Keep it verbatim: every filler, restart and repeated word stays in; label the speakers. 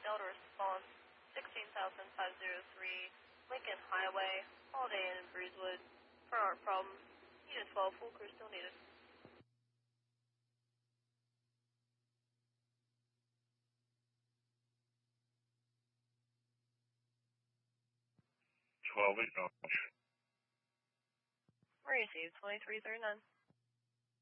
Speaker 1: failed response, sixteen thousand five hundred three, Lincoln Highway, Holiday Inn in Breezewood. For our problem, unit twelve, full crew still needed.
Speaker 2: twelve, acknowledge.
Speaker 1: Received, twenty-three thirty-nine.